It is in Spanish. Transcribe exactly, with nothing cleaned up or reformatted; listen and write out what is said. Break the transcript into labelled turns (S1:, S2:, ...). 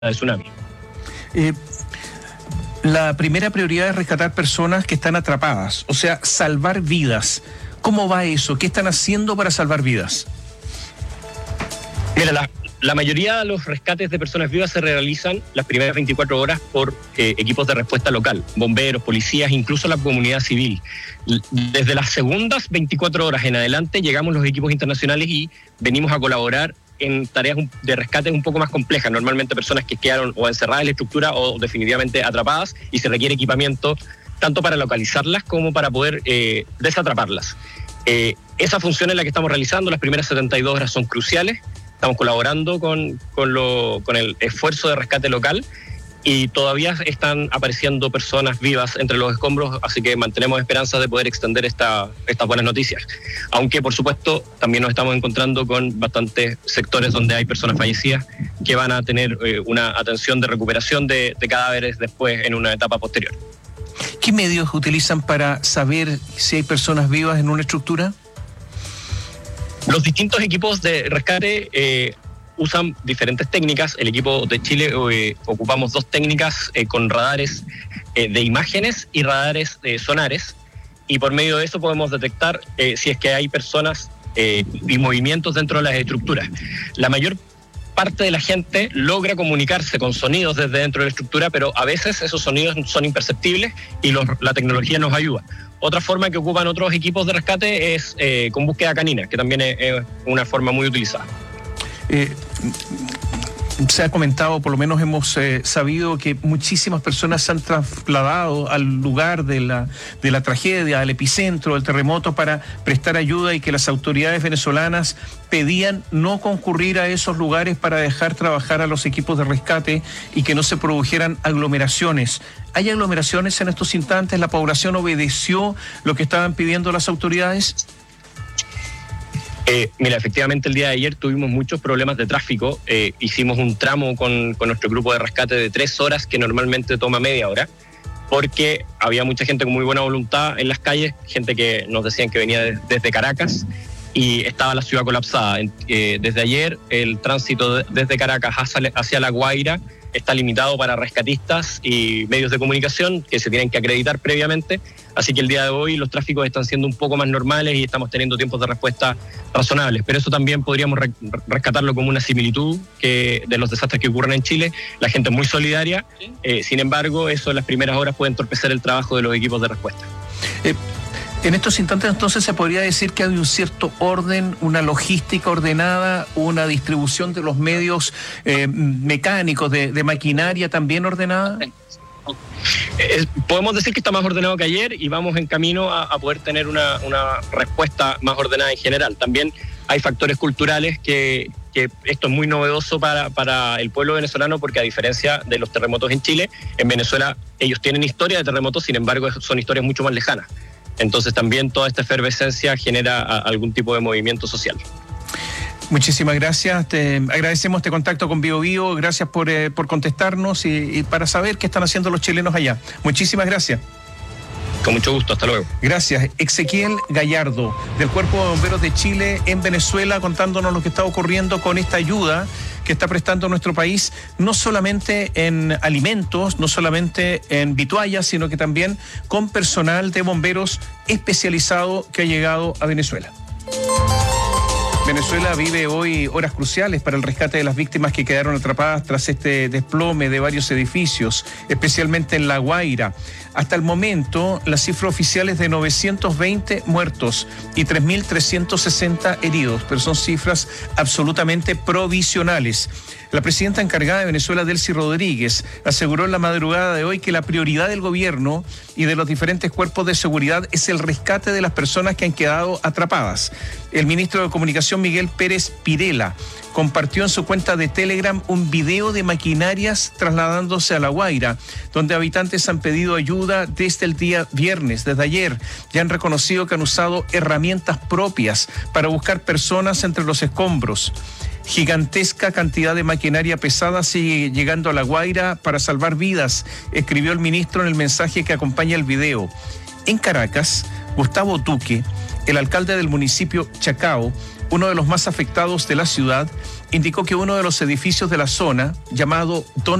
S1: de tsunami.
S2: Eh, la primera prioridad es rescatar personas que están atrapadas, o sea, salvar vidas. ¿Cómo va eso? ¿Qué están haciendo para salvar vidas?
S1: Mira, la, la mayoría de los rescates de personas vivas se realizan las primeras veinticuatro horas por eh, equipos de respuesta local, bomberos, policías, incluso la comunidad civil. Desde las segundas veinticuatro horas en adelante llegamos los equipos internacionales y venimos a colaborar en tareas de rescate un poco más complejas, normalmente personas que quedaron o encerradas en la estructura o definitivamente atrapadas, y se requiere equipamiento tanto para localizarlas como para poder eh, desatraparlas. Eh, esa función es la que estamos realizando, las primeras setenta y dos horas son cruciales, estamos colaborando con, con, lo, con el esfuerzo de rescate local y todavía están apareciendo personas vivas entre los escombros, así que mantenemos esperanzas de poder extender esta, estas buenas noticias. Aunque, por supuesto, también nos estamos encontrando con bastantes sectores donde hay personas fallecidas que van a tener eh, una atención de recuperación de, de cadáveres después en una etapa posterior.
S2: ¿Qué medios utilizan para saber si hay personas vivas en una estructura?
S1: Los distintos equipos de rescate eh, usan diferentes técnicas. El equipo de Chile eh, ocupamos dos técnicas eh, con radares eh, de imágenes y radares eh, sonares, y por medio de eso podemos detectar eh, si es que hay personas eh, y movimientos dentro de las estructuras. La mayor parte de la gente logra comunicarse con sonidos desde dentro de la estructura, pero a veces esos sonidos son imperceptibles y los, la tecnología nos ayuda. Otra forma que ocupan otros equipos de rescate es eh, con búsqueda canina, que también es, es una forma muy utilizada.
S2: Eh, se ha comentado, por lo menos hemos eh, sabido que muchísimas personas se han trasladado al lugar de la, de la tragedia, al epicentro del terremoto, para prestar ayuda, y que las autoridades venezolanas pedían no concurrir a esos lugares para dejar trabajar a los equipos de rescate y que no se produjeran aglomeraciones. ¿Hay aglomeraciones en estos instantes? ¿La población obedeció lo que estaban pidiendo las autoridades?
S1: Eh, mira, efectivamente el día de ayer tuvimos muchos problemas de tráfico. Eh, hicimos un tramo con, con nuestro grupo de rescate de tres horas que normalmente toma media hora, porque había mucha gente con muy buena voluntad en las calles, gente que nos decían que venía de, desde Caracas, y estaba la ciudad colapsada. Eh, desde ayer el tránsito de, desde Caracas hacia, hacia La Guaira está limitado para rescatistas y medios de comunicación que se tienen que acreditar previamente, así que el día de hoy los tráficos están siendo un poco más normales y estamos teniendo tiempos de respuesta razonables, pero eso también podríamos re- rescatarlo como una similitud que de los desastres que ocurren en Chile. La gente es muy solidaria, eh, sin embargo, eso en las primeras horas puede entorpecer el trabajo de los equipos de respuesta.
S2: Eh... En estos instantes, entonces, se podría decir que hay un cierto orden, una logística ordenada, una distribución de los medios eh, mecánicos, de, de maquinaria también ordenada.
S1: Eh, podemos decir que está más ordenado que ayer y vamos en camino a, a poder tener una, una respuesta más ordenada en general. También hay factores culturales que, que esto es muy novedoso para, para el pueblo venezolano, porque a diferencia de los terremotos en Chile, en Venezuela ellos tienen historia de terremotos, sin embargo son historias mucho más lejanas. Entonces también toda esta efervescencia genera a, algún tipo de movimiento social.
S2: Muchísimas gracias, te agradecemos este contacto con Bio Bio, gracias por, eh, por contestarnos y, y para saber qué están haciendo los chilenos allá. Muchísimas gracias.
S1: Con mucho gusto, hasta luego.
S2: Gracias. Ezequiel Gallardo, del Cuerpo de Bomberos de Chile en Venezuela, contándonos lo que está ocurriendo con esta ayuda que está prestando nuestro país, no solamente en alimentos, no solamente en vituallas, sino que también con personal de bomberos especializado que ha llegado a Venezuela. Venezuela vive hoy horas cruciales para el rescate de las víctimas que quedaron atrapadas tras este desplome de varios edificios, especialmente en La Guaira. Hasta el momento, la cifra oficial es de novecientos veinte muertos y tres mil trescientos sesenta heridos, pero son cifras absolutamente provisionales. La presidenta encargada de Venezuela, Delcy Rodríguez, aseguró en la madrugada de hoy que la prioridad del gobierno y de los diferentes cuerpos de seguridad es el rescate de las personas que han quedado atrapadas. El ministro de Comunicación, Miguel Pérez Pirela, compartió en su cuenta de Telegram un video de maquinarias trasladándose a La Guaira, donde habitantes han pedido ayuda desde el día viernes, desde ayer. Ya han reconocido que han usado herramientas propias para buscar personas entre los escombros. Gigantesca cantidad de maquinaria pesada sigue llegando a La Guaira para salvar vidas, escribió el ministro en el mensaje que acompaña el video. En Caracas, Gustavo Duque, el alcalde del municipio Chacao, uno de los más afectados de la ciudad, indicó que uno de los edificios de la zona, llamado Don